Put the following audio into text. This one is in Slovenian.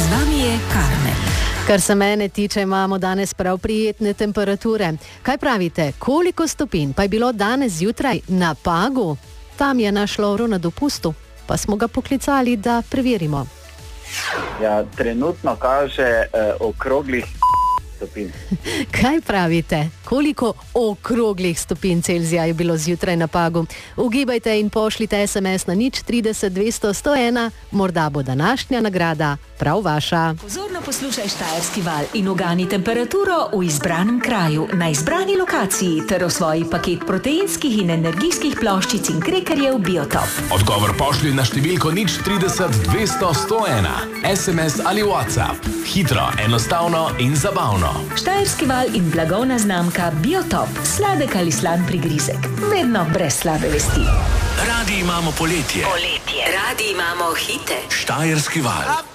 nami je Karmen. Kar se mene tiče, imamo danes prav prijetne temperature. Kaj pravite, koliko stopinj pa je bilo danes zjutraj na Pagu? Tam je naš Lovro na dopustu, pa smo ga poklicali, da preverimo. Ja, trenutno kaže okroglih stopinj. Kaj pravite, koliko okroglih stopinj Celzija je bilo zjutraj na Pagu? Ugibajte in pošljite SMS na 030 200 101, morda bo današnja nagrada prav vaša. Pozorno poslušaj Štajerski val in ugani temperaturo v izbranem kraju, na izbrani lokaciji ter osvoji paket proteinskih in energijskih ploščic in krekerjev Biotop. Odgovor pošlji na številko 030 200 101, SMS ali WhatsApp. Hitro, enostavno in zabavno. Štajerski val in blagovna znamka Biotop. Sladek ali slan prigrizek. Vedno brez slabe vesti. Radi imamo poletje. Radi imamo hite. Štajerski val.